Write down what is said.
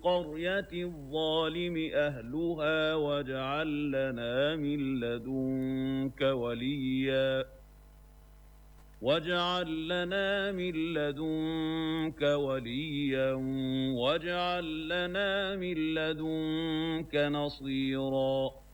القرية الظالم أهلها واجعل لنا من لدنك وليا واجعل لنا من لدنك نصيرا